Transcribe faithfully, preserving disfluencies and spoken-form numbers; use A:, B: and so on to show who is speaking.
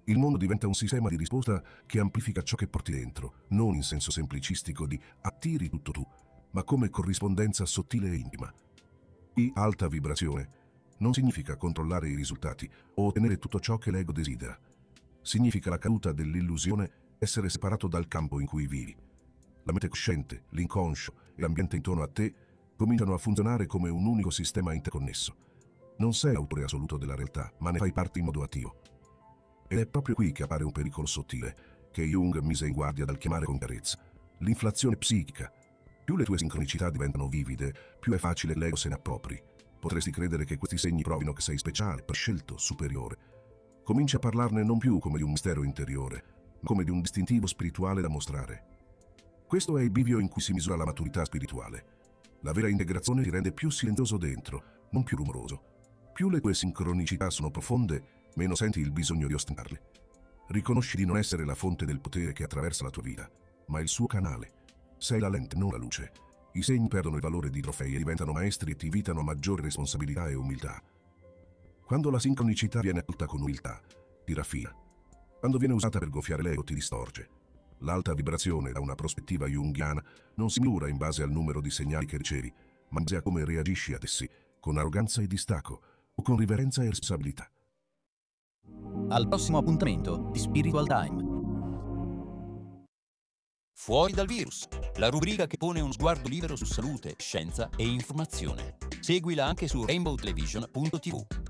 A: Il mondo diventa un sistema di risposta che amplifica ciò che porti dentro, non in senso semplicistico di attiri tutto tu, ma come corrispondenza sottile e intima. Qui alta vibrazione non significa controllare i risultati o ottenere tutto ciò che l'ego desidera. Significa la caduta dell'illusione essere separato dal campo in cui vivi. La mente cosciente, l'inconscio e l'ambiente intorno a te cominciano a funzionare come un unico sistema interconnesso. Non sei autore assoluto della realtà, ma ne fai parte in modo attivo. Ed è proprio qui che appare un pericolo sottile, che Jung mise in guardia dal chiamare con chiarezza: l'inflazione psichica. Più le tue sincronicità diventano vivide, più è facile l'ego se ne appropri. Potresti credere che questi segni provino che sei speciale, prescelto, superiore. Cominci a parlarne non più come di un mistero interiore, ma come di un distintivo spirituale da mostrare. Questo è il bivio in cui si misura la maturità spirituale. La vera integrazione ti rende più silenzioso dentro, non più rumoroso. Più le tue sincronicità sono profonde, meno senti il bisogno di ostentarle. Riconosci di non essere la fonte del potere che attraversa la tua vita, ma il suo canale. Sei la lente, non la luce. I segni perdono il valore di trofei e diventano maestri e ti invitano a maggiore responsabilità e umiltà. Quando la sincronicità viene accolta con umiltà, ti raffina. Quando viene usata per gonfiare l'ego, ti distorce. L'alta vibrazione, da una prospettiva junghiana, non si misura in base al numero di segnali che ricevi, ma in base a come reagisci ad essi, con arroganza e distacco, o con riverenza e responsabilità.
B: Al prossimo appuntamento di Spiritual Time.
C: Fuori dal virus, la rubrica che pone uno sguardo libero su salute, scienza e informazione. Seguila anche su rainbow television punto tivù.